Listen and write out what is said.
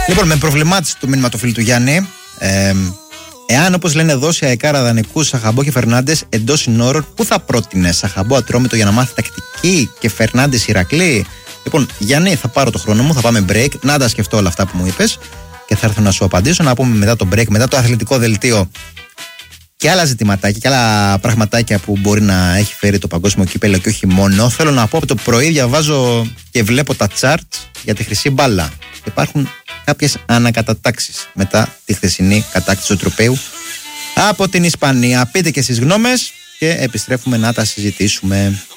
Λοιπόν, με προβλημάτισε το μήνυμα του φίλου του Γιάννη. Εάν, όπως λένε εδώ, σε αεκάρα δανεικούς Σαχαμπό και Φερνάντες εντός συνόρων, πού θα πρότεινε Σαχαμπό Ατρόμητο για να μάθει τακτική και Φερνάντες Ηρακλή? Λοιπόν, Γιάννη, θα πάρω το χρόνο μου, θα πάμε break, να τα σκεφτώ όλα αυτά που μου είπες και θα έρθω να σου απαντήσω. Να πούμε μετά το break, μετά το αθλητικό δελτίο και άλλα ζητηματάκια και άλλα πραγματάκια που μπορεί να έχει φέρει το παγκόσμιο κύπελλο και όχι μόνο. Θέλω να πω από το πρωί διαβάζω και βλέπω τα charts για τη χρυσή μπάλα. Υπάρχουν κάποιες ανακατατάξεις μετά τη χθεσινή κατάκτηση του τροπαίου από την Ισπανία. Πείτε και στις γνώμες και επιστρέφουμε να τα συζητήσουμε.